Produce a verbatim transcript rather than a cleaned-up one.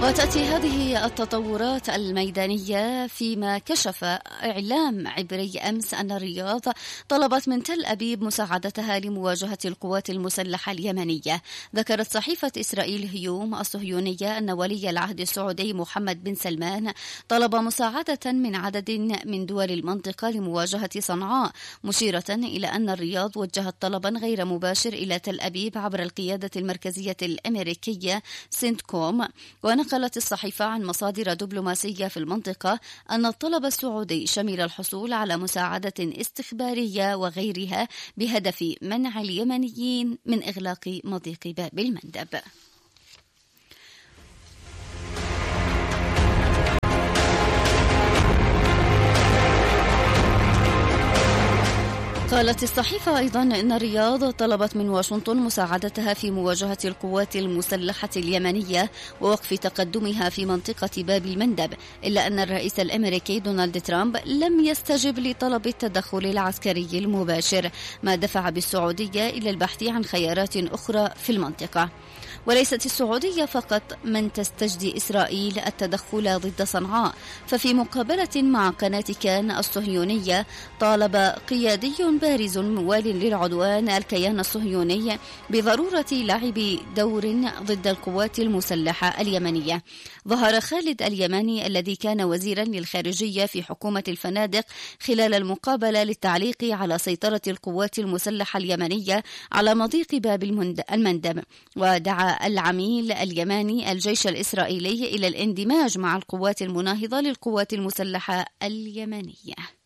وتأتي هذه التطورات الميدانية فيما كشف إعلام عبري أمس أن الرياض طلبت من تل أبيب مساعدتها لمواجهة القوات المسلحة اليمنية. ذكرت صحيفة إسرائيل هيوم الصهيونية أن ولي العهد السعودي محمد بن سلمان طلب مساعدة من عدد من دول المنطقة لمواجهة صنعاء، مشيرة إلى أن الرياض وجهت طلبا غير مباشر إلى تل أبيب عبر القيادة المركزية الأمريكية سنتكوم. ونقلت الصحيفة عن مصادر دبلوماسية في المنطقة أن الطلب السعودي شمل الحصول على مساعدة استخبارية وغيرها بهدف منع اليمنيين من إغلاق مضيق باب المندب. قالت الصحيفة أيضا إن الرياض طلبت من واشنطن مساعدتها في مواجهة القوات المسلحة اليمنية ووقف تقدمها في منطقة باب المندب، إلا أن الرئيس الأمريكي دونالد ترامب لم يستجب لطلب التدخل العسكري المباشر، ما دفع بالسعودية إلى البحث عن خيارات أخرى في المنطقة. وليست السعودية فقط من تستجدي إسرائيل التدخل ضد صنعاء، ففي مقابلة مع قناة كان الصهيونية طالب قيادي بارز موال للعدوان الكيان الصهيوني بضرورة لعب دور ضد القوات المسلحة اليمنية. ظهر خالد اليماني الذي كان وزيرا للخارجية في حكومة الفنادق خلال المقابلة للتعليق على سيطرة القوات المسلحة اليمنية على مضيق باب المندب، ودعا العميل اليماني الجيش الإسرائيلي إلى الاندماج مع القوات المناهضة للقوات المسلحة اليمنية.